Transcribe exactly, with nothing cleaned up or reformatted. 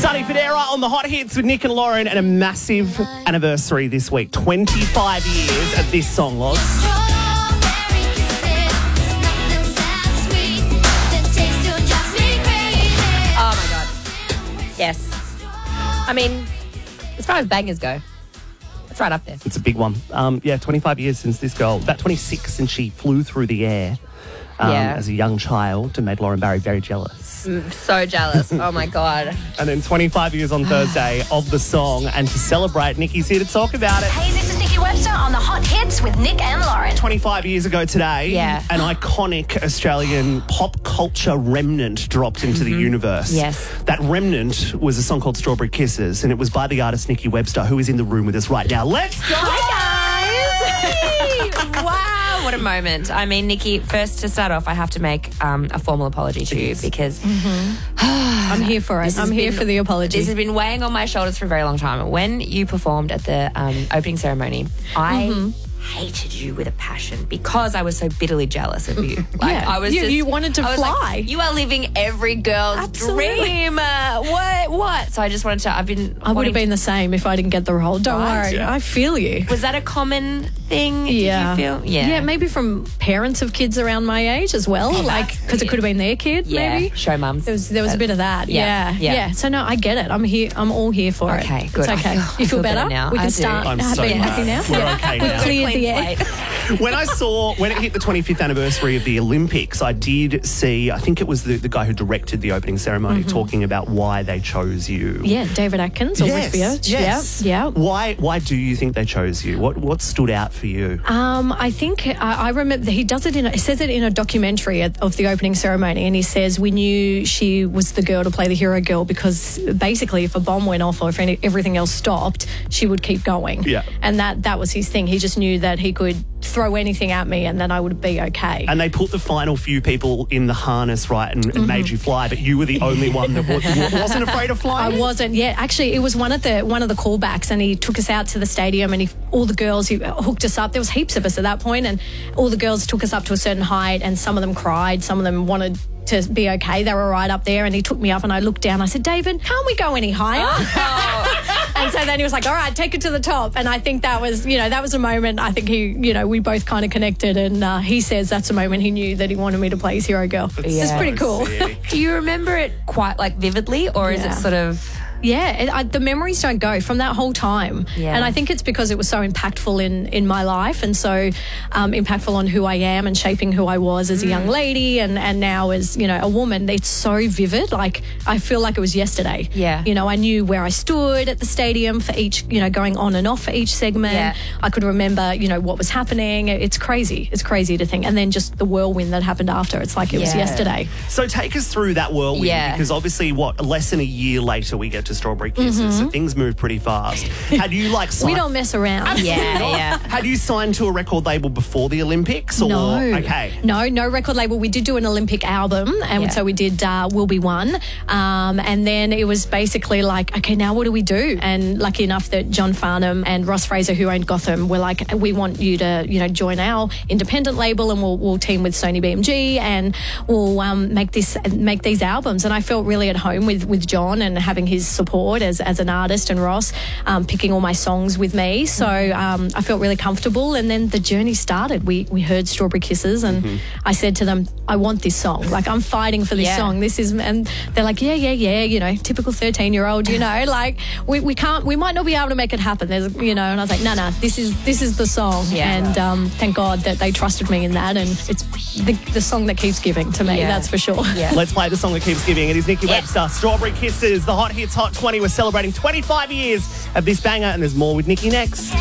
Sonny Fodera on the Hot Hits with Nick and Lauren, and a massive anniversary this week. twenty-five years of this song, Loz. Oh, my God. Yes. I mean, as far as bangers go, it's right up there. It's a big one. Um, yeah, twenty-five years since this girl, about twenty-six since she flew through the air um, Yeah. as a young child and made Lauren Barry very jealous. Mm, so jealous. Oh, my God. And then twenty-five years on Thursday of the song. And to celebrate, Nikki's here to talk about it. Hey, this is Nikki Webster on the Hot Hits with Nick and Lauren. twenty-five years ago today, Yeah. an iconic Australian pop culture remnant dropped into the universe. Yes. That remnant was a song called Strawberry Kisses, and it was by the artist Nikki Webster, who is in the room with us right now. Let's go! Hi, guys. Wow, what a moment. I mean, Nikki, first to start off, I have to make um, a formal apology to you because I'm here for it. This has I'm here been- for the apology. this has been weighing on my shoulders for a very long time. When you performed at the um, opening ceremony, I hated you with a passion because I was so bitterly jealous of you. Like, Yeah. I was You- just, you wanted to I was like, fly. you are living every girl's Absolutely. dream. Uh, what? What? So I just wanted to. I've been. I would wanting have been the same if I didn't get the role. Don't Right. worry. I feel you. Was that a common thing? Yeah. Did you feel? Yeah. Yeah, maybe from parents of kids around my age as well. like, because it could have been their kid, Yeah. maybe. Show mums. There was there was a bit of that. Yeah. Yeah. Yeah. So no, I get it. I'm here. I'm all here for it. Okay, good. It's okay. I feel- I you feel, feel better better? now. We I can do. start I'm ha- so being glad. happy now. We're Yeah. okay We've now. cleared Clean the air. slate. When I saw, when it hit the twenty-fifth anniversary of the Olympics, I did see, I think it was the, the guy who directed the opening ceremony talking about why they chose you. Yeah, David Atkins or Yes, Whitfield. yes. Yeah. Yeah. Why, why do you think they chose you? What, what stood out for you? Um, I think I, I remember he does it in. A, he says it in a documentary of, of the opening ceremony, and he says we knew she was the girl to play the hero girl because basically, if a bomb went off or if any, everything else stopped, she would keep going. Yeah. and that that was his thing. He just knew that he could throw anything at me, and then I would be okay. And they put the final few people in the harness, right, and, and made you fly, but you were the only one that wa- wasn't afraid of I flying? wasn't. Yeah, actually, it was one of the one of the callbacks, and he took us out to the stadium, and he, all the girls he hooked us up. There was heaps of us at that point, and all the girls took us up to a certain height, and some of them cried, some of them wanted to be okay. They were right up there, and he took me up, and I looked down. I said, "David, can't we go any higher?" And so then he was like, "All right, take it to the top." And I think that was, you know, that was a moment. I think he, you know, we both kind of connected, and uh, he says that's a moment he knew that he wanted me to play his hero girl. It's Yeah. pretty cool. Do you remember it quite like vividly, or is it Yeah. sort of? Yeah, it, I, the memories don't go from that whole time. Yeah. And I think it's because it was so impactful in, in my life and so um, impactful on who I am and shaping who I was as a young lady and, and now as, you know, a woman. It's so vivid. Like, I feel like it was yesterday. Yeah. You know, I knew where I stood at the stadium for each, you know, going on and off for each segment. Yeah. I could remember, you know, what was happening. It's crazy. It's crazy to think. And then just the whirlwind that happened after. It's like it was Yeah. yesterday. So take us through that whirlwind, Yeah. because obviously, what, less than a year later we get to Strawberry Kisses, so things move pretty fast. Had you like signed, We don't mess around. Yeah, yeah. had you signed to a record label before the Olympics? Or? No. Okay. No, no record label. We did do an Olympic album, and Yeah. so we did uh, Will Be One. Um, and then it was basically like, okay, now what do we do? And lucky enough that John Farnham and Ross Fraser, who owned Gotham, were like, we want you to, you know, join our independent label, and we'll, we'll team with Sony B M G, and we'll um, make this make these albums. And I felt really at home with with John and having his support as as an artist, and Ross um, picking all my songs with me. So um, I felt really comfortable. And then the journey started. We we heard Strawberry Kisses, and I said to them, I want this song. Like, I'm fighting for this Yeah. song. This is, and they're like, yeah, yeah, yeah. You know, typical thirteen year old. You know, like we, we can't, we might not be able to make it happen. There's, you know, and I was like, no, no, this is this is the song. Yeah. And um, thank God that they trusted me in that. And it's the, the song that keeps giving to me. Yeah. That's for sure. Yeah. Let's play the song that keeps giving. It is Nikki Yes. Webster, Strawberry Kisses, the Hot Hits Hot twenty. We're celebrating twenty-five years of this banger, and there's more with Nikki next.